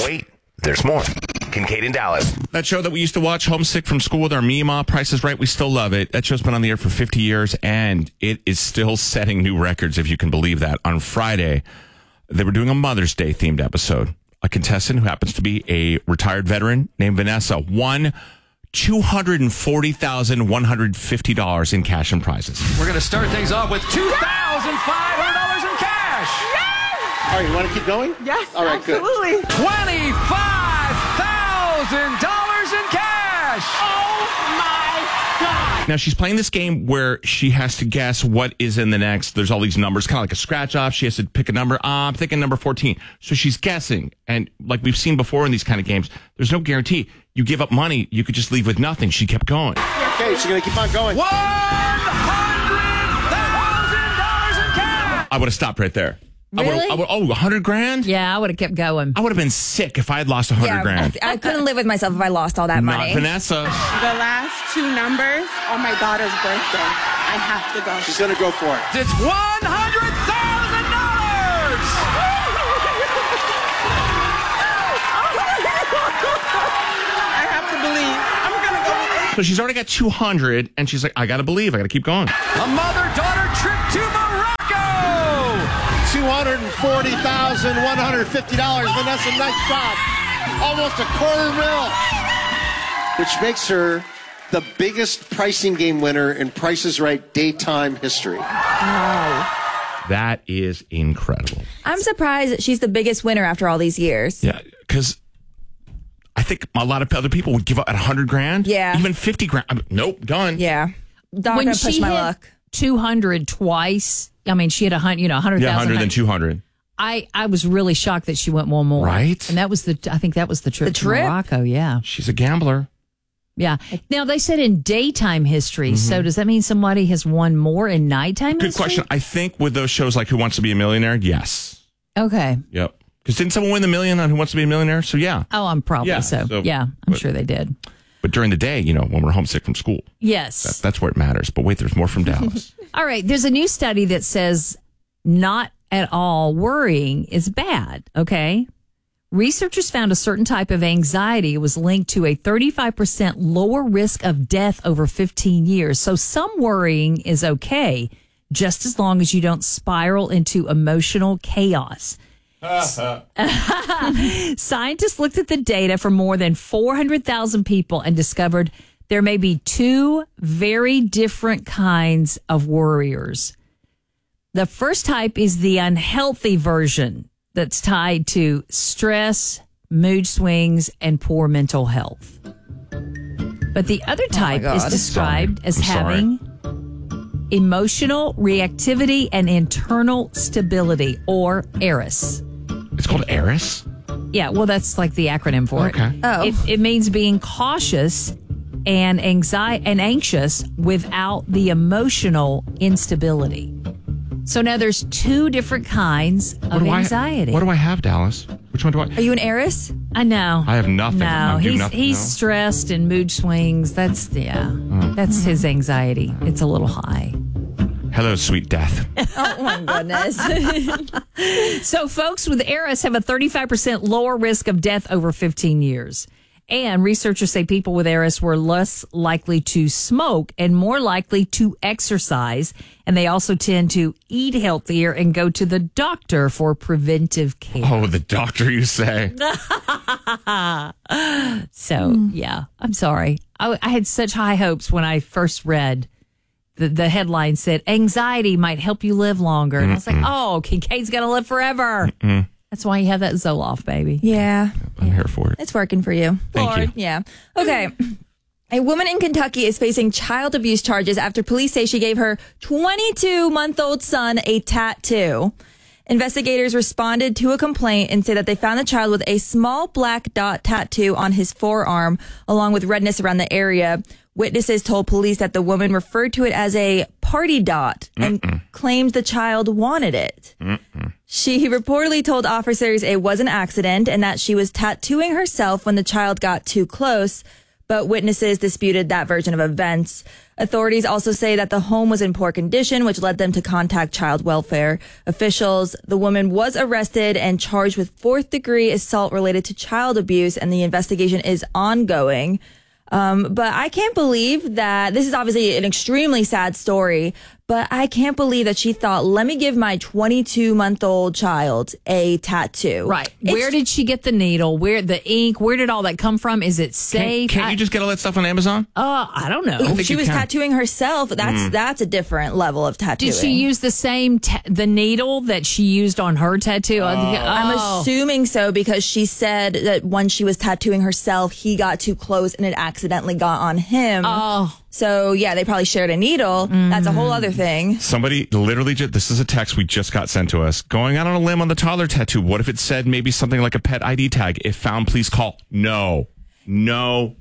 Wait, there's more. Kincaid and Dallas. That show that we used to watch, Homesick from School with our Mima, Price is Right, we still love it. That show's been on the air for 50 years, and it is still setting new records, if you can believe that. On Friday, they were doing a Mother's Day themed episode. A contestant who happens to be a retired veteran named Vanessa won $240,150 in cash and prizes. We're going to start things off with $2,500 in cash. All right, you want to keep going? Yes, all right, absolutely. Good. $25,000 in cash. Oh, my God. Now, she's playing this game where she has to guess what is in the next. There's all these numbers, kind of like a scratch off. She has to pick a number. I'm thinking number 14. So she's guessing. And like we've seen before in these kind of games, there's no guarantee. You give up money, you could just leave with nothing. She kept going. Okay, she's going to keep on going. $100,000 in cash. I would have stopped right there. Really? $100,000? Yeah, I would have kept going. I would have been sick if I had lost $100,000. I couldn't live with myself if I lost all that money. Not Vanessa. The last two numbers are my daughter's birthday. I have to go. She's going to go for it. It's $100,000. I have to believe. I'm going to go with it. So she's already got 200, and she's like, I got to believe. I got to keep going. A mother-daughter trip to Morocco. $240,150. Vanessa, nice job. Almost $250,000. Which makes her the biggest pricing game winner in Price is Right daytime history. That is incredible. I'm surprised that she's the biggest winner after all these years. Yeah, because I think a lot of other people would give up at $100,000. Yeah. Even $50,000. Nope, done. Yeah. Not When gonna push she my hit luck. 200 twice. I mean, she had 100,000. Yeah, 100 then 200. I was really shocked that she went one more. Right. And I think that was the trip to Morocco. Yeah. She's a gambler. Yeah. Now, they said in daytime history. So does that mean somebody has won more in nighttime Good history? question. I think with those shows like Who Wants to Be a Millionaire, yes. Okay. Yep. Because didn't someone win the million on Who Wants to Be a Millionaire? So yeah. Oh, I'm probably Yeah, so. so- Yeah, I'm sure they did. But during the day, when we're homesick from school, Yes. that's where it matters. But wait, there's more from Dallas. All right. There's a new study that says not at all worrying is bad. Okay. Researchers found a certain type of anxiety was linked to a 35% lower risk of death over 15 years. So some worrying is okay, just as long as you don't spiral into emotional chaos. Scientists looked at the data for more than 400,000 people and discovered there may be two very different kinds of worriers. The first type is the unhealthy version that's tied to stress, mood swings, and poor mental health. But the other type is described as having emotional reactivity and internal stability, or ERIS. It's called Eris? Yeah, well, that's like the acronym for it. Okay. Oh. It means being cautious and anxious without the emotional instability. So now there's two different kinds of anxiety. What do I have, Dallas? Which one do I? Are you an heiress? I know. I have nothing. No, Do he's nothing, he's no? stressed and mood swings. That's his anxiety. It's a little high. Hello, sweet death. Oh, my goodness. So folks with ERIS have a 35% lower risk of death over 15 years. And researchers say people with ERIS were less likely to smoke and more likely to exercise. And they also tend to eat healthier and go to the doctor for preventive care. Oh, the doctor, you say? So, yeah, I'm sorry. I had such high hopes when I first read the headline said, anxiety might help you live longer. And I was like, oh, Kincaid's going to live forever. That's why you have that Zoloft, baby. Yeah. I'm here for it. It's working for you. Thank you. Yeah. Okay. A woman in Kentucky is facing child abuse charges after police say she gave her 22-month-old son a tattoo. Investigators responded to a complaint and say that they found the child with a small black dot tattoo on his forearm, along with redness around the area. Witnesses told police that the woman referred to it as a party dot and claimed the child wanted it. She reportedly told officers it was an accident and that she was tattooing herself when the child got too close. but witnesses disputed that version of events. Authorities also say that the home was in poor condition, which led them to contact child welfare officials. The woman was arrested and charged with 4th-degree assault related to child abuse, and the investigation is ongoing. But I can't believe that this is obviously an extremely sad story, but I can't believe that she thought, let me give my 22-month-old child a tattoo. Right. Where did she get the needle? Where the ink? Where did all that come from? Is it safe? Can't you just get all that stuff on Amazon? I don't know. She was tattooing herself. That's a different level of tattooing. Did she use the same the needle that she used on her tattoo? I'm assuming so, because she said that when she was tattooing herself, he got too close and it accidentally got on him. Oh. So, yeah, they probably shared a needle. That's a whole other thing. Somebody literally, this is a text we just got sent to us. Going out on a limb on the toddler tattoo. What if it said maybe something like a pet ID tag? If found, please call. No. Yeah.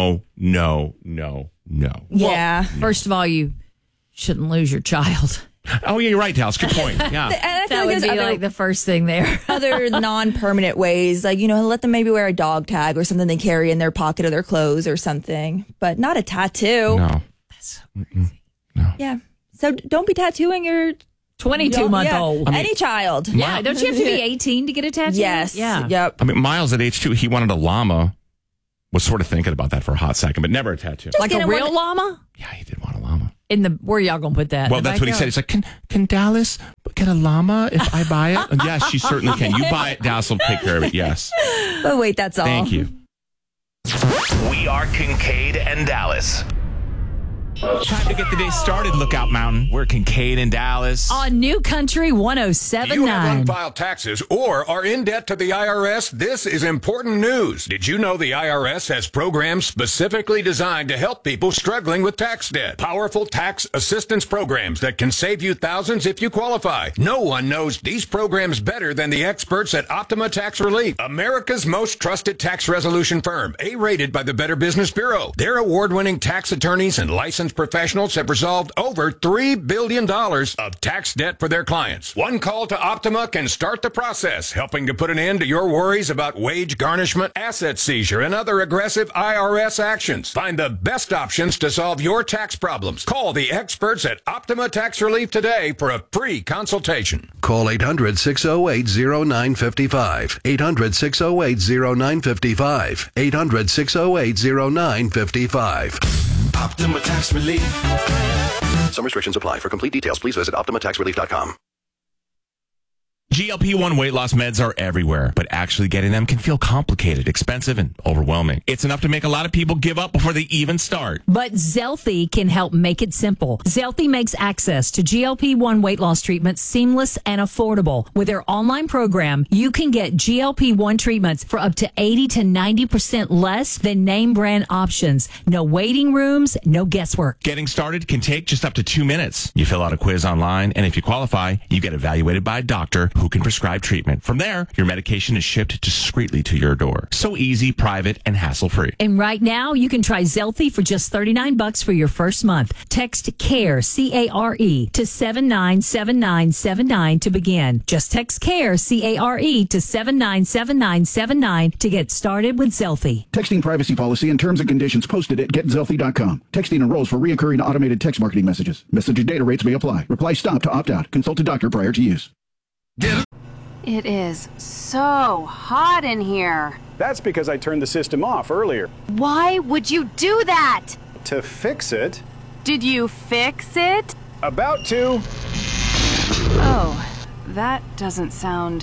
Well, first of all, you shouldn't lose your child. Oh, yeah, you're right, Dallas. Good point. Yeah. And I feel That would there's be other, like the first thing there. other non-permanent ways, like, let them maybe wear a dog tag or something they carry in their pocket of their clothes or something, but not a tattoo. No. Yeah. So don't be tattooing your 22-month-old. any child. Yeah, don't you have to be 18 to get a tattoo? Yes. Yeah. Yep. I mean, Miles at age 2, he wanted a llama. Was sort of thinking about that for a hot second, but never a tattoo. Like a real llama? Yeah, he did want a llama. Where y'all gonna put that? Well, that's what he said. He's like, can Dallas get a llama if I buy it? And yes, she certainly can. You buy it, Dallas will take care of it. Yes. But wait, that's all. Thank you. We are Kincaid and Dallas. Time to get the day started, Lookout Mountain. We're Kincaid and Dallas. On New Country 107.9. You have unfiled taxes or are in debt to the IRS? This is important news. Did you know the IRS has programs specifically designed to help people struggling with tax debt? Powerful tax assistance programs that can save you thousands if you qualify. No one knows these programs better than the experts at Optima Tax Relief, America's most trusted tax resolution firm, A-rated by the Better Business Bureau. Their award-winning tax attorneys and licensed professionals have resolved over $3 billion of tax debt for their clients. One call to Optima can start the process, helping to put an end to your worries about wage garnishment, asset seizure, and other aggressive IRS actions. Find the best options to solve your tax problems. Call the experts at Optima Tax Relief today for a free consultation. Call 800-608-0955. 800-608-0955. 800-608-0955. Optima Tax Relief. Some restrictions apply. For complete details, please visit OptimaTaxRelief.com. GLP-1 weight loss meds are everywhere, but actually getting them can feel complicated, expensive, and overwhelming. It's enough to make a lot of people give up before they even start. But Zelthy can help make it simple. Zelthy makes access to GLP-1 weight loss treatments seamless and affordable. With their online program, you can get GLP-1 treatments for up to 80 to 90% less than name brand options. No waiting rooms, no guesswork. Getting started can take just up to 2 minutes. You fill out a quiz online, and if you qualify, you get evaluated by a doctor who can prescribe treatment. From there, your medication is shipped discreetly to your door. So easy, private, and hassle-free. And right now, you can try Zelthy for just $39 for your first month. Text CARE, C-A-R-E, to 797979 to begin. Just text CARE, C-A-R-E, to 797979 to get started with Zelthy. Texting privacy policy and terms and conditions posted at getzelthy.com. Texting enrolls for reoccurring automated text marketing messages. Message and data rates may apply. Reply stop to opt out. Consult a doctor prior to use. It is so hot in here. That's because I turned the system off earlier. Why would you do that? To fix it. Did you fix it? About to. Oh, that doesn't sound...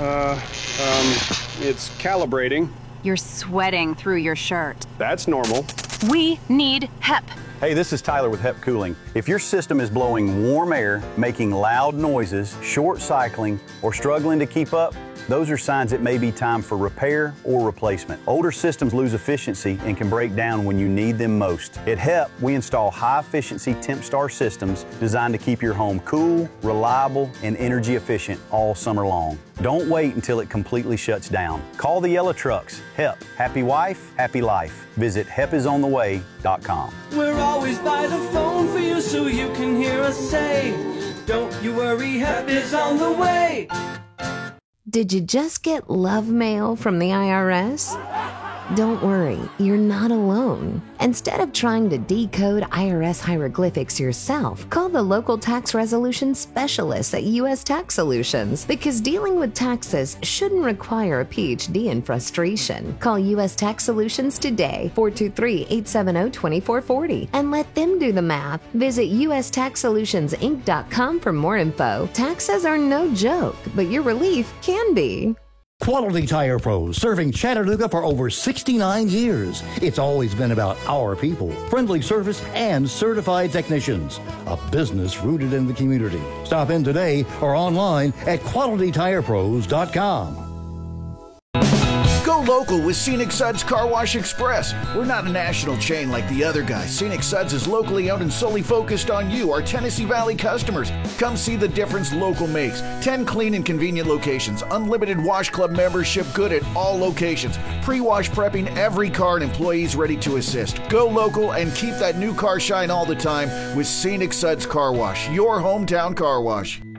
It's calibrating. You're sweating through your shirt. That's normal. We need HEP. Hey, this is Tyler with HEP Cooling. If your system is blowing warm air, making loud noises, short cycling, or struggling to keep up, those are signs it may be time for repair or replacement. Older systems lose efficiency and can break down when you need them most. At HEP, we install high-efficiency TempStar systems designed to keep your home cool, reliable, and energy efficient all summer long. Don't wait until it completely shuts down. Call the yellow trucks. HEP. Happy wife, happy life. Visit hepisontheway.com. We're always by the phone for you so you can hear us say, don't you worry, HEP is on the way. Did you just get love mail from the IRS? Don't worry, you're not alone. Instead of trying to decode IRS hieroglyphics yourself, call the local tax resolution specialists at U.S. Tax Solutions, because dealing with taxes shouldn't require a PhD in frustration. Call U.S. Tax Solutions today, 423-870-2440, and let them do the math. Visit USTaxSolutionsInc.com for more info. Taxes are no joke, but your relief can be. Quality Tire Pros, serving Chattanooga for over 69 years. It's always been about our people, friendly service, and certified technicians. A business rooted in the community. Stop in today or online at QualityTirePros.com. Go local with Scenic Suds Car Wash Express. We're not a national chain like the other guys. Scenic Suds is locally owned and solely focused on you, our Tennessee Valley customers. Come see the difference local makes. 10 clean and convenient locations. Unlimited Wash Club membership good at all locations. Pre-wash prepping every car and employees ready to assist. Go local and keep that new car shine all the time with Scenic Suds Car Wash, your hometown car wash.